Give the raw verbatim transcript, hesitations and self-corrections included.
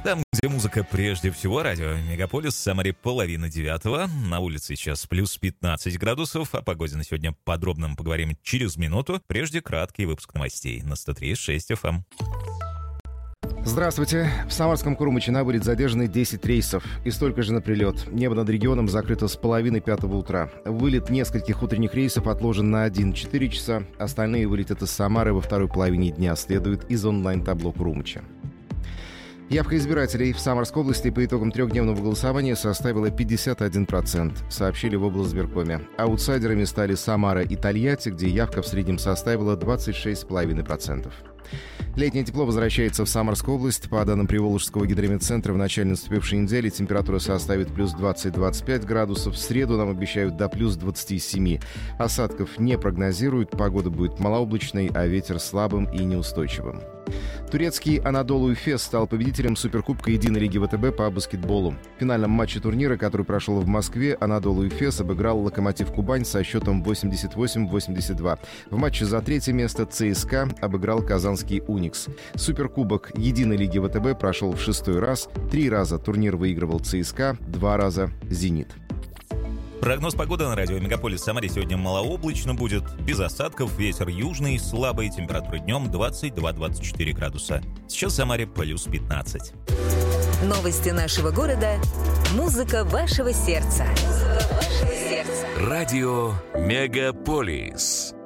Там, где музыка прежде всего, радио Мегаполис, Самаре половина девятого. На улице сейчас плюс пятнадцать градусов. О погоде на сегодня подробно поговорим через минуту. Прежде краткий выпуск новостей на сто три и шесть эф эм. Здравствуйте. В Самарском Крумычино будет задержаны десять рейсов и столько же на прилет. Небо над регионом закрыто с половины пятого утра. Вылет нескольких утренних рейсов отложен на один-четыре часа. Остальные вылетят из Самары во второй половине дня, следует из онлайн-табло Крумыча. Явка избирателей в Самарской области по итогам трехдневного голосования составила пятьдесят один процент, сообщили в облсбиркоме. Аутсайдерами стали Самара и Тольятти, где явка в среднем составила двадцать шесть целых пять десятых процента. Летнее тепло возвращается в Самарскую область. По данным Приволжского гидрометцентра, в начале наступившей недели температура составит плюс двадцать - двадцать пять градусов. В среду нам обещают до плюс двадцать семь. Осадков не прогнозируют, погода будет малооблачной, а ветер слабым и неустойчивым. Турецкий Анадолу Эфес стал победителем Суперкубка Единой лиги ВТБ по баскетболу. В финальном матче турнира, который прошел в Москве, Анадолу Эфес обыграл Локомотив Кубань со счетом восемьдесят восемь - восемьдесят два. В матче за третье место ЦСКА обыграл казанский Уникс. Суперкубок Единой лиги ВТБ прошел в шестой раз. Три раза турнир выигрывал ЦСКА, два раза «Зенит». Прогноз погоды на радио Мегаполис Самаре сегодня малооблачно будет, без осадков, ветер южный, слабый, температура днем двадцать два - двадцать четыре градуса. Сейчас в Самаре плюс пятнадцать. Новости нашего города. Музыка вашего сердца. Музыка вашего сердца. Радио Мегаполис.